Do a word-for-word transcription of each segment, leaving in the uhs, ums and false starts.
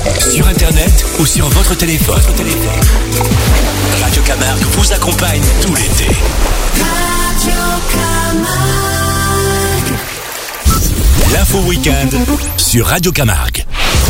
Sur Internet ou sur votre téléphone. Radio Camargue vous accompagne tout l'été. Radio Camargue. L'info week-end sur Radio Camargue.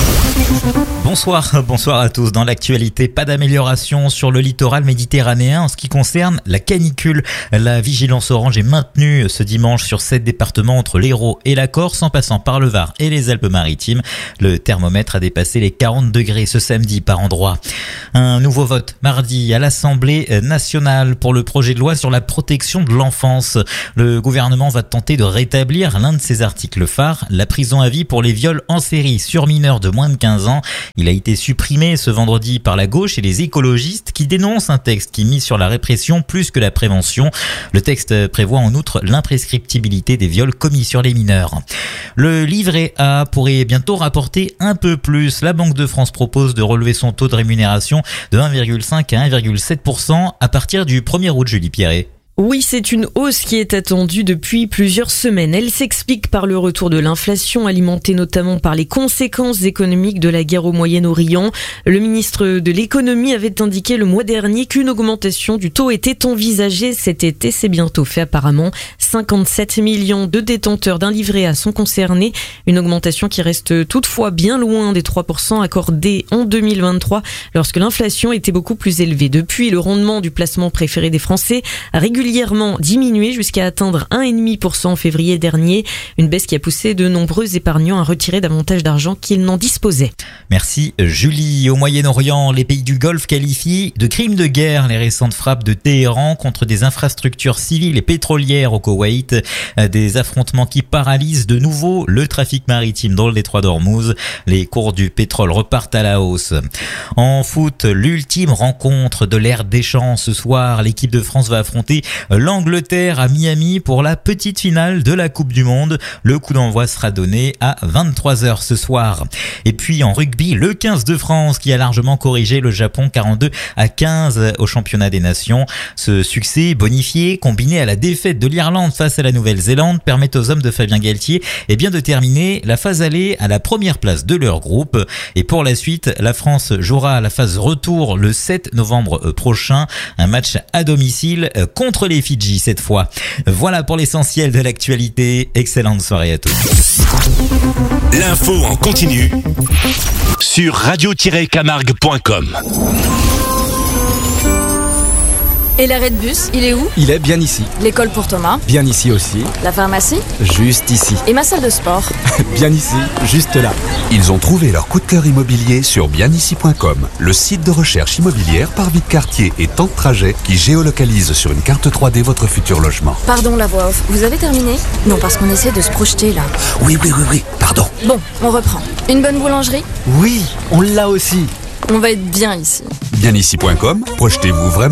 Bonsoir, bonsoir à tous. Dans l'actualité, pas d'amélioration sur le littoral méditerranéen en ce qui concerne la canicule. La vigilance orange est maintenue ce dimanche sur sept départements entre l'Hérault et la Corse, en passant par le Var et les Alpes-Maritimes. Le thermomètre a dépassé les quarante degrés ce samedi par endroit. Un nouveau vote mardi à l'Assemblée nationale pour le projet de loi sur la protection de l'enfance. Le gouvernement va tenter de rétablir l'un de ses articles phares, la prison à vie pour les viols en série sur mineurs de moins de quinze ans. Il a été supprimé ce vendredi par la gauche et les écologistes qui dénoncent un texte qui mise sur la répression plus que la prévention. Le texte prévoit en outre l'imprescriptibilité des viols commis sur les mineurs. Le livret A pourrait bientôt rapporter un peu plus. La Banque de France propose de relever son taux de rémunération de un virgule cinq à un virgule sept pour cent à partir du premier août, Julie Pierret. Oui, c'est une hausse qui est attendue depuis plusieurs semaines. Elle s'explique par le retour de l'inflation, alimentée notamment par les conséquences économiques de la guerre au Moyen-Orient. Le ministre de l'économie avait indiqué le mois dernier qu'une augmentation du taux était envisagée cet été. C'est bientôt fait apparemment. cinquante-sept millions de détenteurs d'un livret A sont concernés. Une augmentation qui reste toutefois bien loin des trois pour cent accordés en deux mille vingt-trois lorsque l'inflation était beaucoup plus élevée. Depuis, le rendement du placement préféré des Français a régulièrement régulièrement diminué jusqu'à atteindre un virgule cinq pour cent en février dernier. Une baisse qui a poussé de nombreux épargnants à retirer davantage d'argent qu'ils n'en disposaient. Merci Julie. Au Moyen-Orient, les pays du Golfe qualifient de crimes de guerre les récentes frappes de Téhéran contre des infrastructures civiles et pétrolières au Koweït. Des affrontements qui paralysent de nouveau le trafic maritime dans le détroit d'Ormuz. Les cours du pétrole repartent à la hausse. En foot, l'ultime rencontre de l'ère Deschamps ce soir. L'équipe de France va affronter l'Angleterre à Miami pour la petite finale de la Coupe du Monde. Le coup d'envoi sera donné à vingt-trois heures ce soir. Et puis en rugby, le quinze de France qui a largement corrigé le Japon quarante-deux à quinze au championnat des nations. Ce succès bonifié, combiné à la défaite de l'Irlande face à la Nouvelle-Zélande, permet aux hommes de Fabien Galtier eh bien, de terminer la phase aller à la première place de leur groupe. Et pour la suite, la France jouera la phase retour le sept novembre prochain. Un match à domicile contre les Fidji cette fois. Voilà pour l'essentiel de l'actualité. Excellente soirée à tous. L'info en continu sur radio tiret camargue point com. Et l'arrêt de bus, il est où? Il est bien ici. L'école pour Thomas? Bien ici aussi. La pharmacie? Juste ici. Et ma salle de sport? Bien ici, juste là. Ils ont trouvé leur coup de cœur immobilier sur bien ici point com, le site de recherche immobilière par vie de quartier et temps de trajet qui géolocalise sur une carte trois D votre futur logement. Pardon la voix off, vous avez terminé? Non, parce qu'on essaie de se projeter là. Oui, oui, oui, oui, pardon. Bon, on reprend. Une bonne boulangerie? Oui, on l'a aussi. On va être bien ici. bien ici point com, projetez-vous vraiment.